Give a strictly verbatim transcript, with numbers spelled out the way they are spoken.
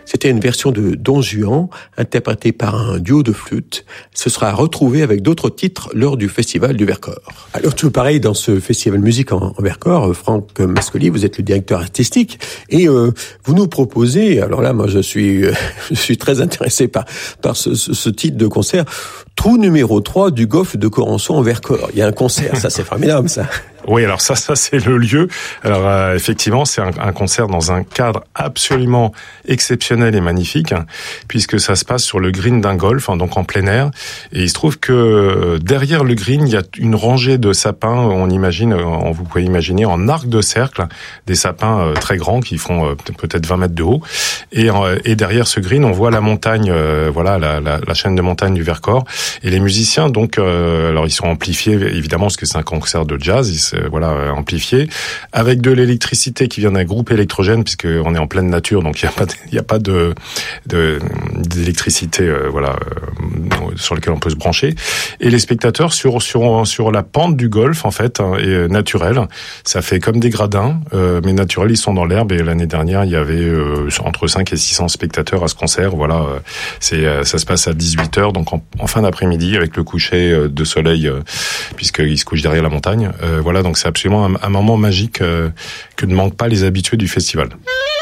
C'était une version de Don Juan, interprétée par un duo de flûte. Ce sera retrouvé avec d'autres titres lors du Festival du Vercors. Alors, tout pareil, dans ce Festival Musique en, en Vercors, Franck Mascoli, vous êtes le directeur artistique, et euh, vous nous proposez, alors là, moi, je suis, euh, je suis très intéressé par, par ce, ce, ce titre de concert, Trou numéro trois du golfe de Corançon en Vercors. Il y a un concert, ça c'est formidable, ça. Oui, alors ça, ça c'est le lieu. Alors euh, effectivement, c'est un, un concert dans un cadre absolument exceptionnel et magnifique, hein, puisque ça se passe sur le green d'un golf, hein, donc en plein air. Et il se trouve que euh, derrière le green, il y a une rangée de sapins. On imagine, on, vous pouvez imaginer en arc de cercle, des sapins euh, très grands qui font euh, peut-être vingt mètres de haut. Et, euh, et derrière ce green, on voit la montagne, euh, voilà, la, la, la chaîne de montagne du Vercors. Et les musiciens, donc, euh, alors ils sont amplifiés évidemment parce que c'est un concert de jazz. Ils, voilà, amplifié, avec de l'électricité qui vient d'un groupe électrogène, puisque on est en pleine nature, donc il n'y a pas, il y a pas de, de d'électricité, euh, voilà, euh, sur lequel on peut se brancher. Et les spectateurs sur sur sur la pente du golfe, en fait, hein, et naturelle, ça fait comme des gradins, euh, mais naturels. Ils sont dans l'herbe. Et l'année dernière, il y avait euh, entre cinq et six cents spectateurs à ce concert. Voilà, euh, c'est ça se passe à dix-huit heures, donc en, en fin d'après-midi, avec le coucher de soleil, euh, puisqu'il se couche derrière la montagne. Euh, voilà. Donc c'est absolument un, un moment magique euh, que ne manquent pas les habitués du festival.